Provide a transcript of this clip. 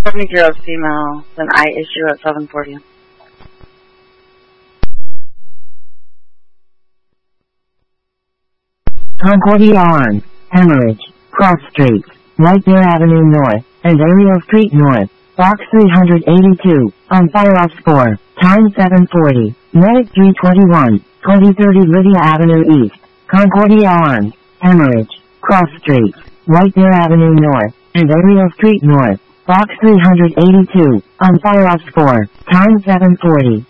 70 female, then I issue at 7:40. Concordia Arms, Hemorrhage, Cross Street, White Bear Avenue North, and Ariel Street North, Box 382, on fire off score, time 7:40, Medic 321, 2030 Lydia Avenue East, Concordia Arms, Hemorrhage, Cross Street, White Bear Avenue North, and Ariel Street North, Box 382, on fire off score, time 7:40.